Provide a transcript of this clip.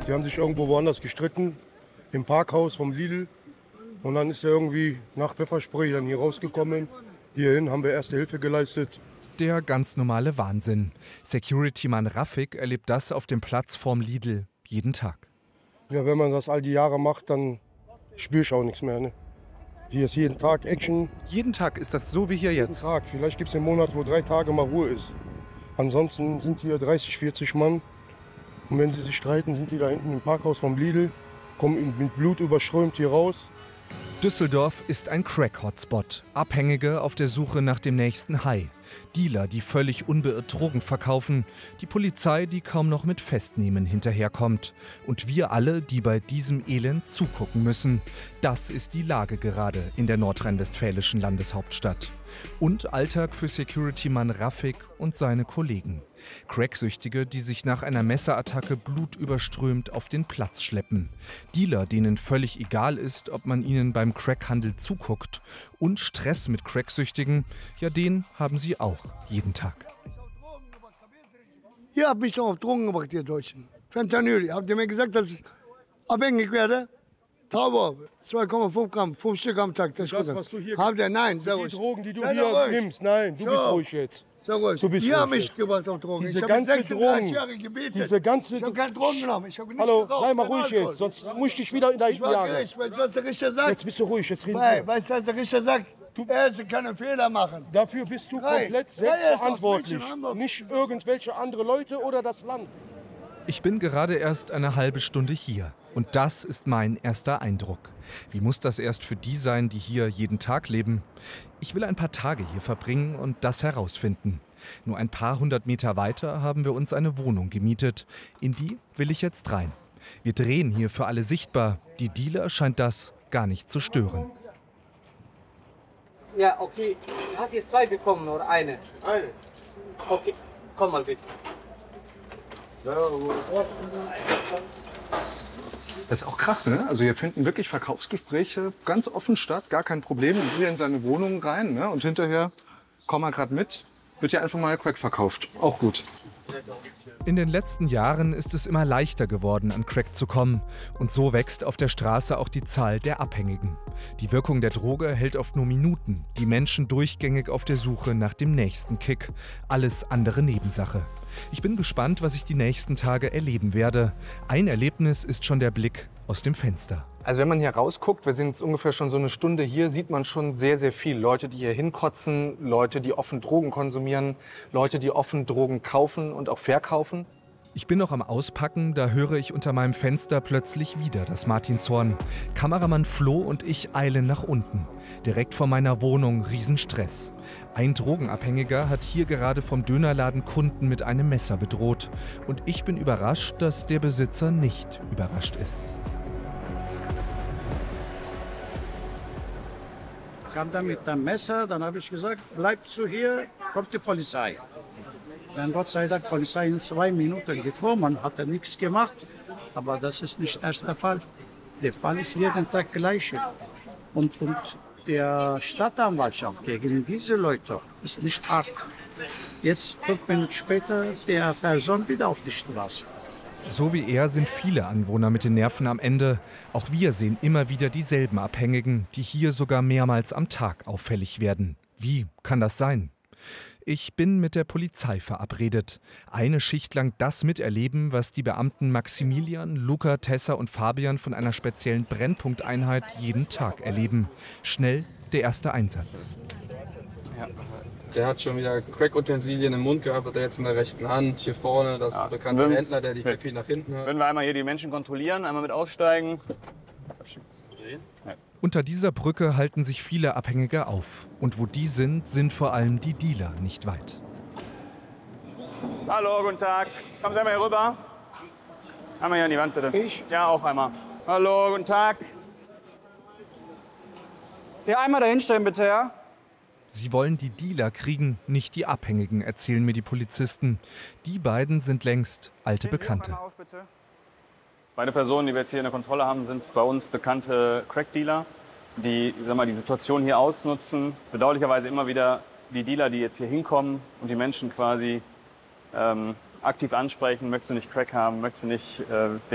Die haben sich irgendwo woanders gestritten, im Parkhaus vom Lidl. Und dann ist er irgendwie nach Pfefferspray dann hier rausgekommen. Hierhin haben wir Erste Hilfe geleistet. Der ganz normale Wahnsinn. Security-Mann Rafik erlebt das auf dem Platz vorm Lidl jeden Tag. Ja, wenn man das all die Jahre macht, dann spüre ich auch nichts mehr. Ne? Hier ist jeden Tag Action. Jeden Tag ist das so wie hier jetzt? Jeden Tag. Vielleicht gibt es einen Monat, wo 3 Tage mal Ruhe ist. Ansonsten sind hier 30, 40 Mann. Und wenn sie sich streiten, sind die da hinten im Parkhaus vom Lidl, kommen mit Blut überströmt hier raus. Düsseldorf ist ein Crack-Hotspot. Abhängige auf der Suche nach dem nächsten High. Dealer, die völlig unbeirrt Drogen verkaufen. Die Polizei, die kaum noch mit Festnehmen hinterherkommt. Und wir alle, die bei diesem Elend zugucken müssen. Das ist die Lage gerade in der nordrhein-westfälischen Landeshauptstadt. Und Alltag für Security-Mann Rafik und seine Kollegen. Cracksüchtige, die sich nach einer Messerattacke blutüberströmt auf den Platz schleppen. Dealer, denen völlig egal ist, ob man ihnen beim Crackhandel zuguckt. Und Stress mit Cracksüchtigen, ja, den haben sie auch jeden Tag. Ihr habt mich schon auf Drogen gebracht, ihr Deutschen. Fentanyl. Habt ihr mir gesagt, dass ich abhängig werde? Taube, 2,5 Gramm, 5 Stück am Tag. Das ist was du hier habt ihr? Nein, sehr ruhig. Die Drogen, die du hier nimmst, nein, du bist ruhig jetzt. Sehr ruhig. Du bist ihr habt ruhig mich gebracht auf Drogen. Diese Ich habe ganze 36 Drogen, Jahre gebetet. diese ganze ich habe keine Drogen genommen. Ich habe nicht Hallo, geraucht, sei mal kein ruhig Alkohol. jetzt, sonst muss ich dich wieder in deinen jagen. Weißt du, was der Richter sagt? Jetzt bist du ruhig, jetzt reden wir. Weißt du, was der Richter sagt? Er kann einen Fehler machen. Dafür bist du komplett selbstverantwortlich. Nicht irgendwelche andere Leute oder das Land. Ich bin gerade erst eine halbe Stunde hier. Und das ist mein erster Eindruck. Wie muss das erst für die sein, die hier jeden Tag leben? Ich will ein paar Tage hier verbringen und das herausfinden. Nur ein paar 100 Meter weiter haben wir uns eine Wohnung gemietet. In die will ich jetzt rein. Wir drehen hier für alle sichtbar. Die Dealer scheint das gar nicht zu stören. Ja, okay. Du hast jetzt 2 bekommen oder eine? Eine. Okay, komm mal bitte. Das ist auch krass, ne? Also hier finden wirklich Verkaufsgespräche ganz offen statt, gar kein Problem. Man will in seine Wohnung rein, ne? Und hinterher, komm mal gerade mit, wird ja einfach mal Crack verkauft. Auch gut. In den letzten Jahren ist es immer leichter geworden, an Crack zu kommen. Und so wächst auf der Straße auch die Zahl der Abhängigen. Die Wirkung der Droge hält oft nur Minuten. Die Menschen durchgängig auf der Suche nach dem nächsten Kick. Alles andere Nebensache. Ich bin gespannt, was ich die nächsten Tage erleben werde. Ein Erlebnis ist schon der Blick aus dem Fenster. Also wenn man hier rausguckt, wir sind jetzt ungefähr schon so eine Stunde hier, sieht man schon sehr, sehr viel. Leute, die hier hinkotzen, Leute, die offen Drogen konsumieren, Leute, die offen Drogen kaufen und auch verkaufen. Ich bin noch am Auspacken, da höre ich unter meinem Fenster plötzlich wieder das Martinshorn. Kameramann Flo und ich eilen nach unten. Direkt vor meiner Wohnung Riesenstress. Ein Drogenabhängiger hat hier gerade vom Dönerladen Kunden mit einem Messer bedroht. Und ich bin überrascht, dass der Besitzer nicht überrascht ist. Kam dann mit dem Messer, dann habe ich gesagt, bleibst du hier, kommt die Polizei. Dann Gott sei Dank Polizei in 2 Minuten gekommen, hat er nichts gemacht. Aber das ist nicht der erste Fall. Der Fall ist jeden Tag gleich. Und der Stadtanwaltschaft gegen diese Leute ist nicht hart. Jetzt 5 Minuten später, der Person wieder auf die Straße. So wie er sind viele Anwohner mit den Nerven am Ende. Auch wir sehen immer wieder dieselben Abhängigen, die hier sogar mehrmals am Tag auffällig werden. Wie kann das sein? Ich bin mit der Polizei verabredet. Eine Schicht lang das miterleben, was die Beamten Maximilian, Luca, Tessa und Fabian von einer speziellen Brennpunkteinheit jeden Tag erleben. Schnell der erste Einsatz. Ja. Der hat schon wieder Crack-Utensilien im Mund gehabt, hat er jetzt in der rechten Hand. Hier vorne, das bekannte Händler, der die KP nach hinten hat. Würden wir einmal hier die Menschen kontrollieren, einmal mit aussteigen. Ja. Unter dieser Brücke halten sich viele Abhängige auf. Und wo die sind, sind vor allem die Dealer nicht weit. Hallo, guten Tag. Kommen Sie einmal hier rüber. Einmal hier an die Wand, bitte. Ich? Ja, auch einmal. Hallo, guten Tag. Hier einmal dahin stellen, bitte, ja? Sie wollen die Dealer kriegen, nicht die Abhängigen, erzählen mir die Polizisten. Die beiden sind längst alte Bekannte. Beide Personen, die wir jetzt hier in der Kontrolle haben, sind bei uns bekannte Crack-Dealer, die die Situation hier ausnutzen. Bedauerlicherweise immer wieder die Dealer, die jetzt hier hinkommen und die Menschen quasi aktiv ansprechen, möchtest du nicht Crack haben, möchtest du nicht